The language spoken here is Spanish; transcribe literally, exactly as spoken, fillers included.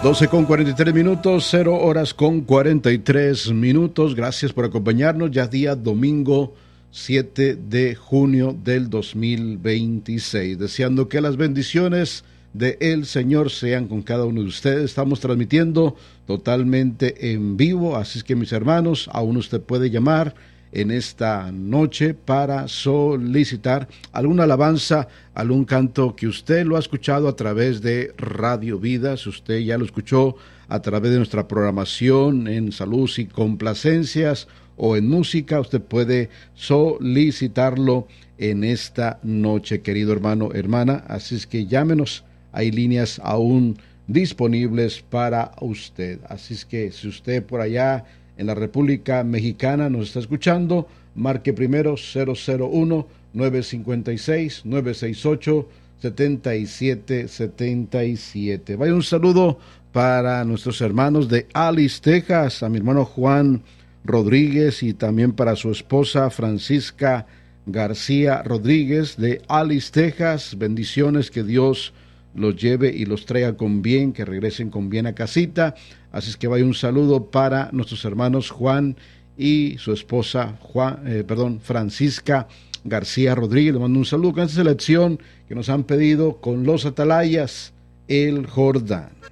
doce con cuarenta y tres minutos, cero horas con cuarenta y tres minutos. Gracias por acompañarnos. Ya día domingo siete de junio del dos mil veintiséis. Deseando que las bendiciones de el Señor sean con cada uno de ustedes. Estamos transmitiendo totalmente en vivo, así es que mis hermanos, aún usted puede llamar en esta noche para solicitar alguna alabanza, algún canto que usted lo ha escuchado a través de Radio Vida. Si usted ya lo escuchó a través de nuestra programación en Salud y Complacencias o en música, usted puede solicitarlo en esta noche, querido hermano, hermana. Así es que llámenos, hay líneas aún disponibles para usted. Así es que si usted por allá en la República Mexicana nos está escuchando, marque primero cero cero uno, nueve cinco seis, nueve seis ocho, siete siete siete siete. Vaya un saludo para nuestros hermanos de Alice, Texas, a mi hermano Juan Rodríguez y también para su esposa Francisca García Rodríguez de Alice, Texas. Bendiciones, que Dios los lleve y los traiga con bien, que regresen con bien a casita. Así es que vaya un saludo para nuestros hermanos Juan y su esposa Juan, eh, perdón, Francisca García Rodríguez. Le mando un saludo con esta selección que nos han pedido con los Atalayas, El Jordán.